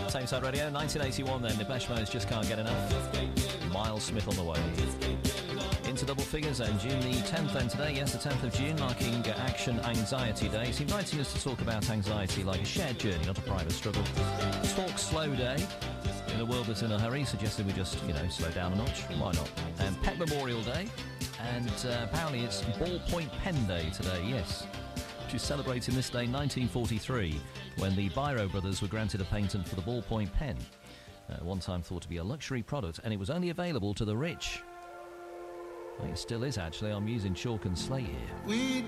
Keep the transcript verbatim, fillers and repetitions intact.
Tameside Radio, nineteen eighty-one then, Depeche Mode, Just Can't Get Enough. Miles Smith on the way. Into double figures then, June the tenth then today, yes, the tenth of June, marking uh, Action Anxiety Day. It's inviting us to talk about anxiety like a shared journey, not a private struggle. Talk Slow Day. In a world that's in a hurry, suggesting we just, you know, slow down a notch. Why not? And Pet Memorial Day. And uh, apparently it's Ballpoint Pen Day today, yes. Which is celebrating this day, nineteen forty-three, when the Biro brothers were granted a patent for the ballpoint pen. Uh, one time thought to be a luxury product, and it was only available to the rich. I think it still is, actually. I'm using chalk and slate here. We